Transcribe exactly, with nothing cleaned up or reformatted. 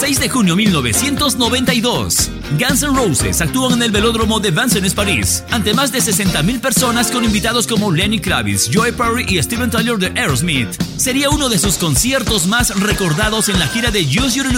seis de junio de mil novecientos noventa y dos. Guns N' Roses actúan en el velódromo de Vincennes, París, ante más de sesenta mil personas con invitados como Lenny Kravitz, Joe Perry y Steven Tyler de Aerosmith. Sería uno de sus conciertos más recordados en la gira de Use Your